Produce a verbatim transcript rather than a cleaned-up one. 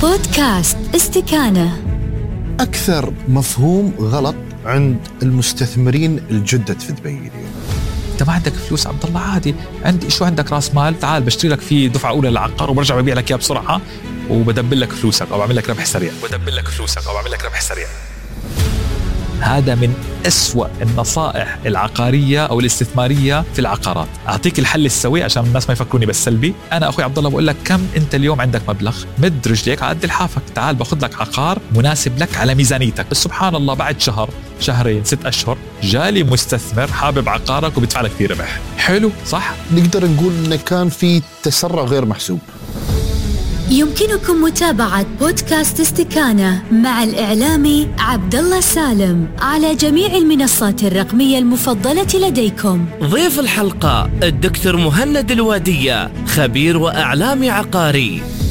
بودكاست استكانة. أكثر مفهوم غلط عند المستثمرين الجدد في دبي اليوم: انت ما عندك فلوس عبد الله، عادي عندي. شو عندك راس مال؟ تعال بشتري لك فيه دفعه اولى للعقار وبرجع ببيع لك اياه بسرعه وبدبل لك فلوسك او بعمل لك ربح سريع بدبل لك فلوسك او بعمل لك ربح سريع. هذا من أسوأ النصائح العقارية أو الاستثمارية في العقارات. أعطيك الحل السوي عشان الناس ما يفكروني بالسلبي. أنا أخوي عبد الله بقول لك كم أنت اليوم عندك مبلغ، مد رجليك على قد لحافك، تعال باخذ لك عقار مناسب لك على ميزانيتك. بس سبحان الله بعد شهر شهرين ست أشهر جالي مستثمر حابب عقارك وبيدفع لك فيه ربح حلو، صح؟ نقدر نقول إنه كان في تسرع غير محسوب. يمكنكم متابعة بودكاست استكانة مع الإعلامي عبد الله سالم على جميع المنصات الرقمية المفضلة لديكم. ضيف الحلقة الدكتور مهند الوادية، خبير وإعلامي عقاري.